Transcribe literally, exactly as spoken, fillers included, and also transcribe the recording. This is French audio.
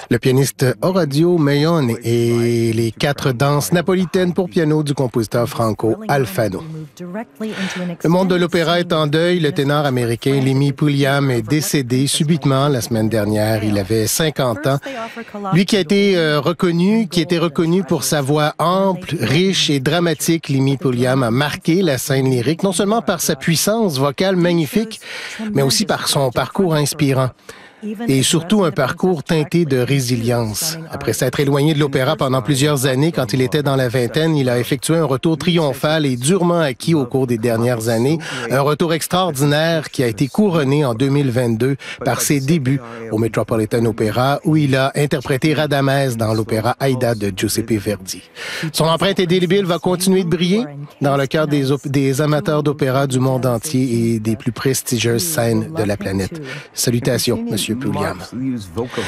Le pianiste Orazio Maione et les quatre danses napolitaines pour piano du compositeur Franco Alfano. Le monde de l'opéra est en deuil. Le ténor américain Lemmy Pulliam est décédé subitement la semaine dernière. Il avait cinquante ans. Lui qui a été euh, reconnu, qui était reconnu pour sa voix ample, riche et dramatique, Lemmy Pulliam a marqué la scène lyrique, non seulement par sa puissance vocale magnifique, mais aussi par son parcours inspirant. Et surtout un parcours teinté de résilience. Après s'être éloigné de l'opéra pendant plusieurs années, quand il était dans la vingtaine, il a effectué un retour triomphal et durement acquis au cours des dernières années. Un retour extraordinaire qui a été couronné en deux mille vingt-deux par ses débuts au Metropolitan Opera, où il a interprété Radamès dans l'opéra Aïda de Giuseppe Verdi. Son empreinte indélébile va continuer de briller dans le cœur des, des amateurs d'opéra du monde entier et des plus prestigieuses scènes de la planète. Salutations, Monsieur Pulliam.